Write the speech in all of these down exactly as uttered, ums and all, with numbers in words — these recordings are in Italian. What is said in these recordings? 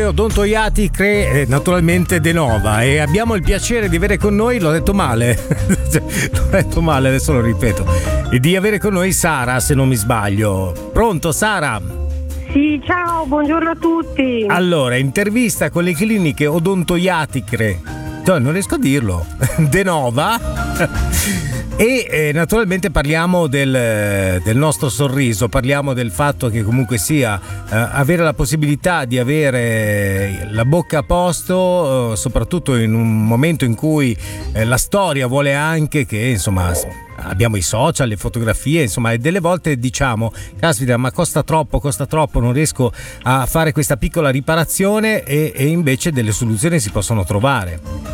odontoiatriche, eh, naturalmente Denova, e abbiamo il piacere di avere con noi, l'ho detto male, l'ho detto male, adesso lo ripeto, e di avere con noi Sara, se non mi sbaglio. Pronto Sara? Sì, ciao, buongiorno a tutti. Allora, intervista con le cliniche odontoiatriche, no, non riesco a dirlo, Denova. E eh, naturalmente parliamo del, del nostro sorriso, parliamo del fatto che comunque sia eh, avere la possibilità di avere la bocca a posto, eh, soprattutto in un momento in cui eh, la storia vuole anche che, insomma, abbiamo i social, le fotografie, insomma, e delle volte diciamo, caspita, ma costa troppo, costa troppo, non riesco a fare questa piccola riparazione, e, e invece delle soluzioni si possono trovare.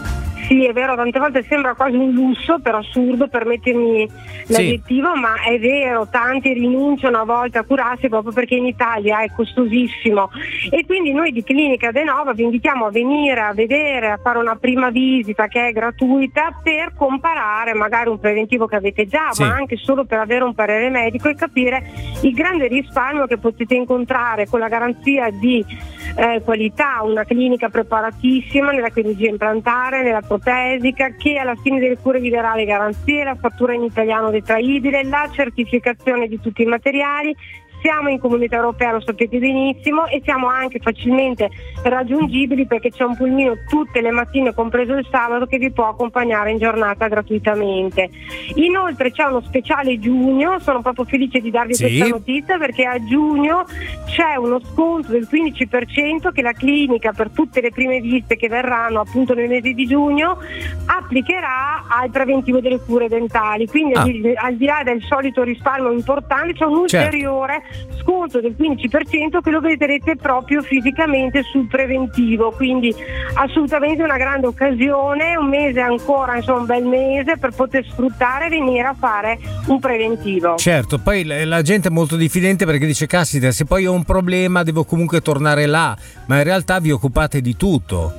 Sì, è vero, tante volte sembra quasi un lusso, per assurdo, permettermi l'aggettivo, sì. Ma è vero, tanti rinunciano a volte a curarsi proprio perché in Italia è costosissimo, e quindi noi di Clinica Denova vi invitiamo a venire a vedere, a fare una prima visita che è gratuita, per comparare magari un preventivo che avete già, sì. Ma anche solo per avere un parere medico e capire il grande risparmio che potete incontrare con la garanzia di eh, qualità, una clinica preparatissima nella chirurgia implantare, nella protesica, che alla fine delle cure vi darà le garanzie, la fattura in italiano detraibile, la certificazione di tutti i materiali. Siamo in Comunità Europea, lo sapete benissimo, e siamo anche facilmente raggiungibili perché c'è un pulmino tutte le mattine, compreso il sabato, che vi può accompagnare in giornata gratuitamente. Inoltre c'è uno speciale giugno, sono proprio felice di darvi sì. questa notizia, perché a giugno c'è uno sconto del quindici per cento che la clinica, per tutte le prime visite che verranno appunto nel mese di giugno, applicherà al preventivo delle cure dentali. Quindi ah. al, al di là del solito risparmio importante, c'è un ulteriore certo. sconto del quindici per cento che lo vedrete proprio fisicamente sul preventivo, quindi assolutamente una grande occasione, un mese ancora, insomma un bel mese per poter sfruttare e venire a fare un preventivo. Certo, poi la gente è molto diffidente perché dice caspita, se poi ho un problema devo comunque tornare là, ma in realtà vi occupate di tutto.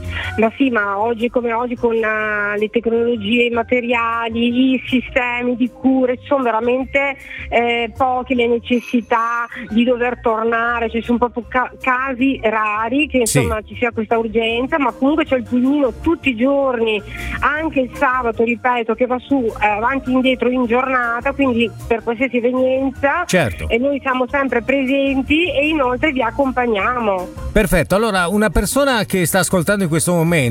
Ma sì, ma oggi come oggi, con uh, le tecnologie, i materiali, i sistemi di cure, ci sono veramente eh, poche le necessità di dover tornare, cioè sono proprio ca- casi rari che insomma sì. ci sia questa urgenza, ma comunque c'è il pulmino tutti i giorni, anche il sabato, ripeto, che va su eh, avanti e indietro in giornata, quindi per qualsiasi evenienza certo. e noi siamo sempre presenti e inoltre vi accompagniamo. Perfetto, allora una persona che sta ascoltando in questo momento